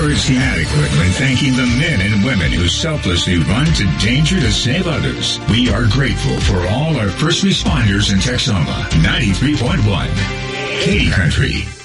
words inadequate when thanking the men and women who selflessly run to danger to save others. We are grateful for all our first responders in Texoma. 93.1 Katy Country.